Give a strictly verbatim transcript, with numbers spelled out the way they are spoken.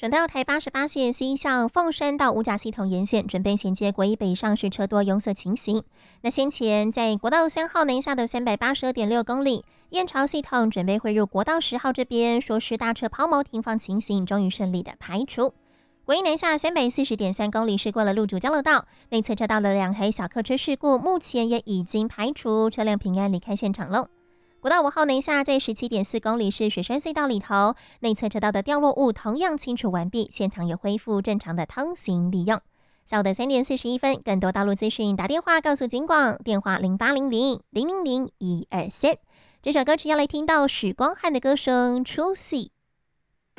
省道台八十八线西向凤山到五甲系统沿线，准备衔接国一北上是车多拥塞情形。那先前在国道三号南下的三百八十二点六公里，燕巢系统准备汇入国道十号这边，说是大车抛锚停放情形，终于顺利的排除。国一南下三百四十点三公里是过了路主交流道，内侧车道的两台小客车事故，目前也已经排除，车辆平安离开现场喽。国道五号南下在 十七点四公里是雪山隧道里头，内侧车道的掉落物同样清除完毕，现场也恢复正常的通行利用。下午的三点四十一分，更多道路资讯打电话告诉警广，电话零八零零零零零一二三。这首歌曲要来听到许光汉的歌声出戏。